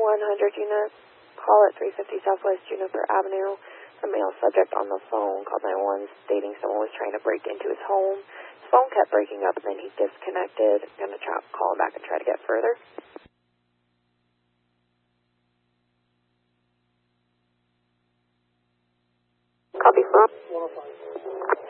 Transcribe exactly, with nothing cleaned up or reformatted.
one hundred units. Call at three fifty Southwest Juniper Avenue. A male subject on the phone called nine one one stating someone was trying to break into his home. His phone kept breaking up and then he disconnected. Going to try, call him back and try to get further. Copy phone.